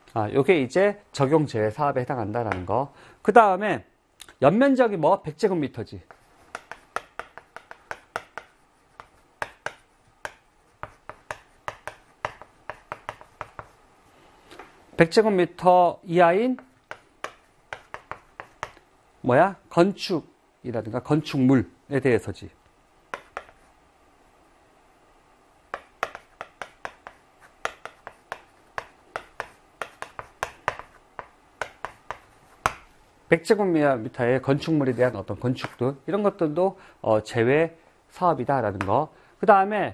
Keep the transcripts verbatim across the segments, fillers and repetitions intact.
아, 요게 이제 적용 제외 사업에 해당한다라는 거. 그 다음에 연면적이 뭐? 백 제곱미터지. 백 제곱미터 이하인 뭐야? 건축이라든가 건축물에 대해서지. 백 제곱미터의 건축물에 대한 어떤 건축들, 이런 것들도 어, 제외 사업이다라는 거. 그 다음에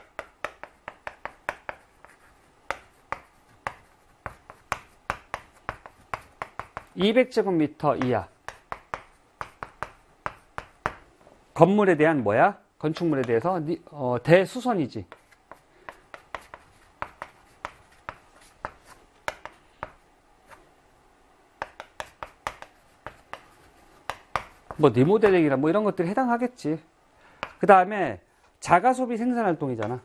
이백 제곱미터 이하 건물에 대한 뭐야? 건축물에 대해서 어, 대수선이지. 뭐 리모델링이나 뭐 이런 것들이 해당하겠지. 그 다음에 자가소비 생산활동이잖아.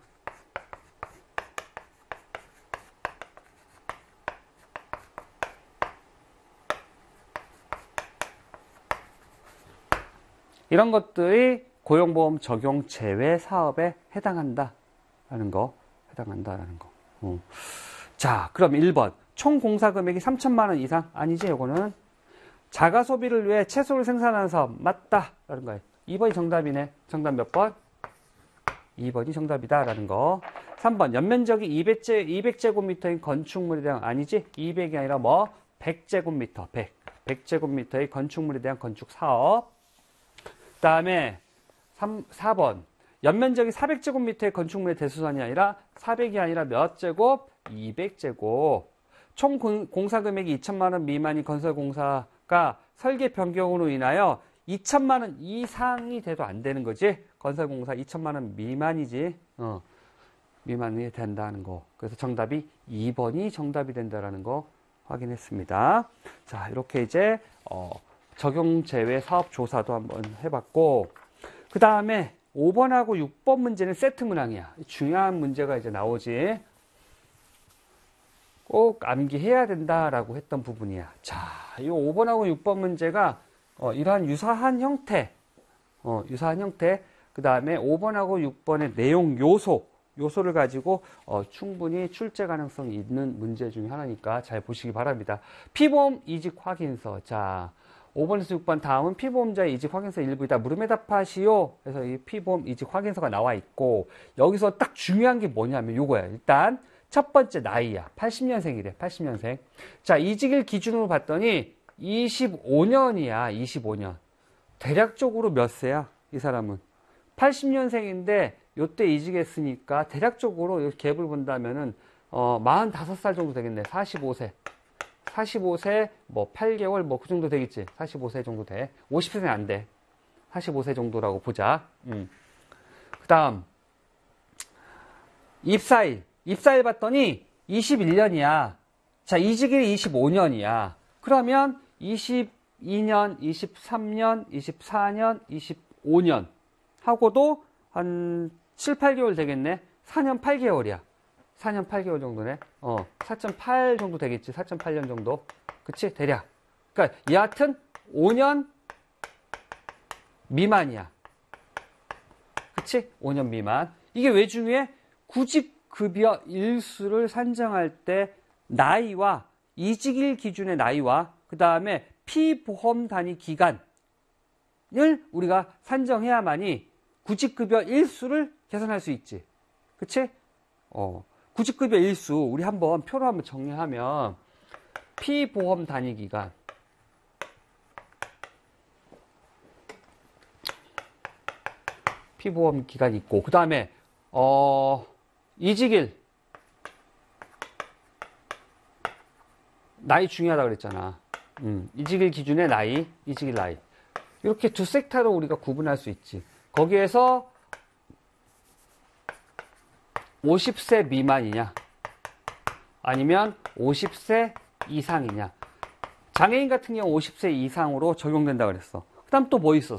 이런 것들이 고용보험 적용 제외 사업에 해당한다라는 거, 해당한다라는 거. 어. 자, 그럼 일 번. 총 공사 금액이 삼천만 원 이상? 아니지, 요거는. 자가 소비를 위해 채소를 생산하는 사업. 맞다. 라는 거예요. 이 번이 정답이네. 정답 몇 번? 이 번이 정답이다. 라는 거. 삼 번. 연면적이 이백 제곱미터인 건축물에 대한, 아니지? 이백이 아니라 뭐? 백 제곱미터. 백. 백 제곱미터의 건축물에 대한 건축 사업. 그 다음에 사 번. 연면적이 사백 제곱미터의 건축물의 대수선이 아니라 사백이 아니라 몇 제곱? 이백 제곱. 총 공사 금액이 이천만 원 미만인 건설공사가 설계 변경으로 인하여 이천만 원 이상이 돼도 안 되는 거지. 건설공사 이천만 원 미만이지. 어, 미만이 된다는 거. 그래서 정답이 이 번이 정답이 된다는 거 확인했습니다. 자, 이렇게 이제 어, 적용 제외 사업 조사도 한번 해봤고, 그 다음에 오 번하고 육 번 문제는 세트 문항이야. 중요한 문제가 이제 나오지. 꼭 암기해야 된다라고 했던 부분이야. 자, 이 오 번하고 육 번 문제가 어, 이러한 유사한 형태, 어, 유사한 형태, 그 다음에 오 번하고 육 번의 내용 요소, 요소를 가지고 어, 충분히 출제 가능성이 있는 문제 중에 하나니까 잘 보시기 바랍니다. 피보험 이직 확인서. 자, 오 번에서 육 번 다음은 피보험자의 이직 확인서 일부이다. 물음에 답하시오. 그래서 이 피보험 이직 확인서가 나와 있고, 여기서 딱 중요한 게 뭐냐면 요거야. 일단 첫 번째 나이야. 팔십 년생이래. 팔십 년생. 자, 이직일 기준으로 봤더니 이십오 년이야. 이십오 년. 대략적으로 몇 세야? 이 사람은. 팔십 년생인데 요때 이직했으니까 대략적으로 이 갭을 본다면은 어, 사십오 살 정도 되겠네. 사십오 세. 사십오 세, 뭐, 팔 개월, 뭐, 그 정도 되겠지. 사십오 세 정도 돼. 오십 세는 안 돼. 사십오 세 정도라고 보자. 음. 그 다음, 입사일. 입사일 봤더니 이십일 년이야. 자, 이직일이 이십오 년이야. 그러면 이십이 년, 이십삼 년, 이십사 년, 이십오 년 하고도 한 칠, 팔 개월 되겠네. 사 년 팔 개월이야. 사 년 팔 개월 정도네. 어, 사 점 팔 정도 되겠지. 사 점 팔 년 정도. 그치? 대략. 그러니까 여하튼 오 년 미만이야. 그치? 오 년 미만. 이게 왜 중요해? 구직급여 일수를 산정할 때 나이와 이직일 기준의 나이와 그 다음에 피보험 단위 기간을 우리가 산정해야만이 구직급여 일수를 계산할 수 있지. 그치? 어. 구직급여 일수, 우리 한번 표로 한번 정리하면, 피보험 단위 기간, 피보험 기간이 있고, 그 다음에, 어, 이직일, 나이 중요하다고 그랬잖아. 음, 이직일 기준의 나이, 이직일 나이. 이렇게 두 섹터로 우리가 구분할 수 있지. 거기에서, 오십 세 미만이냐 아니면 오십 세 이상이냐. 장애인 같은 경우 오십 세 이상으로 적용된다고 그랬어. 그 다음 또 뭐 있어?